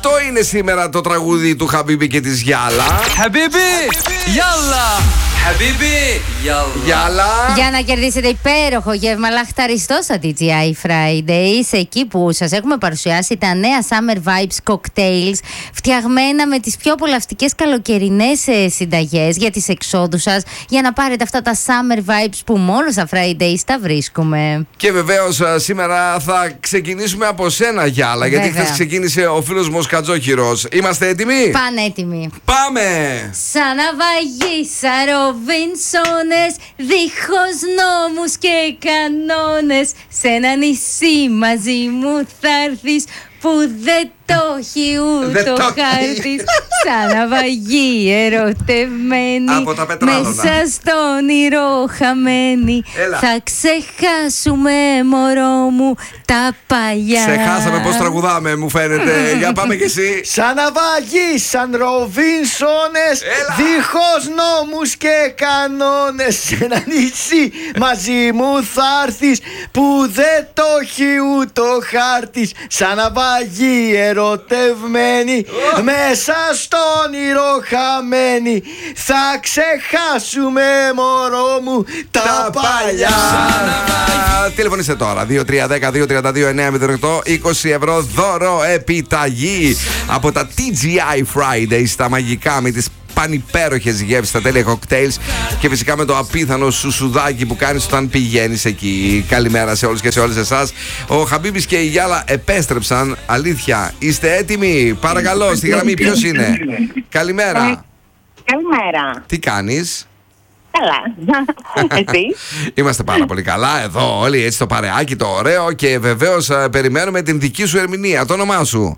Αυτό είναι σήμερα το τραγούδι του Χαμπίμπι και της Γιάλα. Χαμπίμπι, Γιάλα! Χαμπίμπι, Γιάλα! Για να κερδίσετε υπέροχο γεύμα λαχταριστό στα TGI Fridays, εκεί που σας έχουμε παρουσιάσει τα νέα Summer Vibes Cocktails, φτιαγμένα με τις πιο απολαυστικές καλοκαιρινές συνταγές για τις εξόδους σας, για να πάρετε αυτά τα Summer Vibes που μόνο στα Fridays τα βρίσκουμε. Και βεβαίως σήμερα θα ξεκινήσουμε από σένα, Γιάλα, γιατί χθες ξεκίνησε ο φίλος Μοσκατζόχυρος. Είμαστε έτοιμοι? Πανέτοιμοι. Πάμε! Σαν ναυαγοί, σαν Ροβινσόνες, δίχως νόμους και κανόνες, σε ένα νησί μαζί μου θα έρθεις που δεν το έχει ούτε ο χάρτης. Σαν ναυαγοί ερωτευμένοι, μέσα στον όνειρο χαμένοι. Θα ξεχάσουμε, μωρό μου, τα παλιά. Ξεχάσαμε πως τραγουδάμε, μου φαίνεται. Για πάμε κι εσύ. Σαν ναυαγοί, σαν Ροβινσόνες, δίχως νόμους και κανόνες, σε ένα νησί μαζί μου θα έρθεις που δεν το έχει ούτε ο χάρτης. Σαν ναυαγοί ερωτευμένοι, μέσα στον όνειρο χαμένοι, θα ξεχάσουμε, μωρό μου, τα παλιά. Τηλεφωνήστε τώρα 2310-232-908, 20 ευρώ δώρο επιταγή από τα TGI Fridays, τα μαγικά με τις πανυπέροχες γεύσεις, τα τέλεια κοκτέιλς και φυσικά με το απίθανο σουσουδάκι που κάνεις όταν πηγαίνεις εκεί. Καλημέρα σε όλους και σε όλες εσάς. Ο Χαμπίμπης και η Γιάλα επέστρεψαν. Αλήθεια, είστε έτοιμοι? Παρακαλώ, στη γραμμή ποιος είναι? Καλημέρα. Καλημέρα. Τι κάνεις? Καλά. Εσύ? Είμαστε πάρα πολύ καλά εδώ όλοι, έτσι το παρεάκι το ωραίο, και βεβαίως περιμένουμε την δική σου ερμηνεία. Το όνομά σου?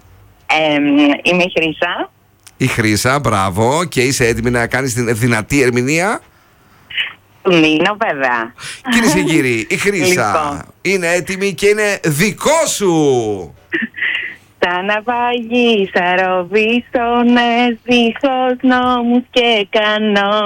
Είμαι η Χρύσα. Η Χρύσα, μπράβο. Και είσαι έτοιμη να κάνεις την δυνατή ερμηνεία? Μείνω βέβαια. Κυρίες και κύριοι, η Χρύσα είναι έτοιμη και είναι δικό σου. Σαν ναυαγοί, σαν Ροβινσόνες, δίχως νόμους και κανόνες,